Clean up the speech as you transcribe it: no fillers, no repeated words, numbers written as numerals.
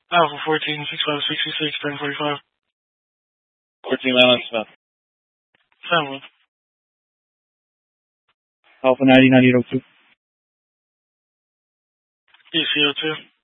Alpha 14, 6566, 1045. 14 Island Smith. 7. Alpha 90, 9802. ECO2.